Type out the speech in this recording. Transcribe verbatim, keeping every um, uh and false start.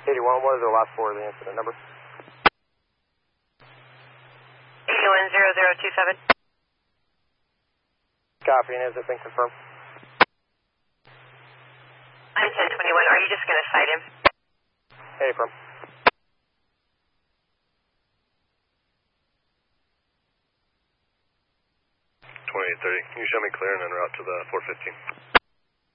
eighty-one, what is the last four of the incident number? eighty-one zero zero two seven. Copy, and has it been confirmed? I'm ten twenty-one, are you just going to cite him? Hey, from. twenty-eight thirty, can you show me clear and then route to the four fifteen?